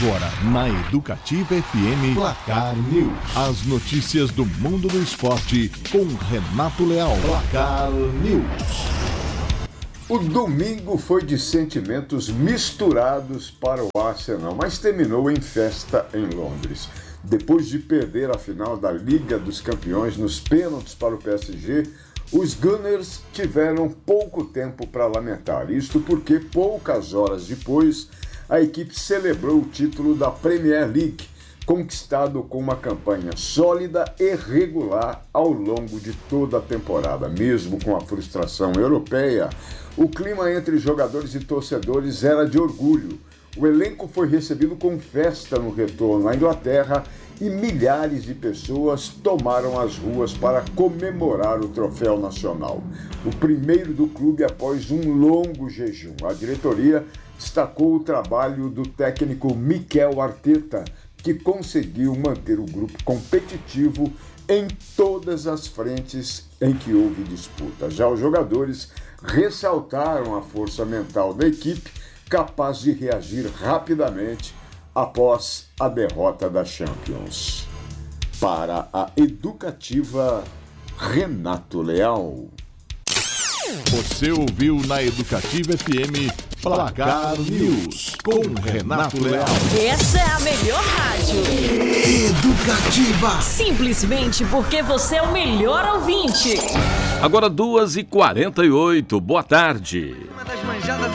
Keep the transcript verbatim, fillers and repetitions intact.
Agora, na Educativa F M, Placar News. As notícias do mundo do esporte com Renato Leal. Placar News. O domingo foi de sentimentos misturados para o Arsenal, mas terminou em festa em Londres. Depois de perder a final da Liga dos Campeões nos pênaltis para o P S G, os Gunners tiveram pouco tempo para lamentar. Isto porque poucas horas depois, a equipe celebrou o título da Premier League, conquistado com uma campanha sólida e regular ao longo de toda a temporada. Mesmo com a frustração europeia, o clima entre jogadores e torcedores era de orgulho. O elenco foi recebido com festa no retorno à Inglaterra e milhares de pessoas tomaram as ruas para comemorar o troféu nacional. O primeiro do clube após um longo jejum. A diretoria destacou o trabalho do técnico Mikel Arteta, que conseguiu manter o grupo competitivo em todas as frentes em que houve disputa. Já os jogadores ressaltaram a força mental da equipe, capaz de reagir rapidamente após a derrota da Champions. Para a Educativa, Renato Leal. Você ouviu na Educativa F M Placar News com Renato Leal. Essa é a melhor rádio. Educativa. Simplesmente porque você é o melhor ouvinte. Agora duas e quarenta e oito. Boa tarde.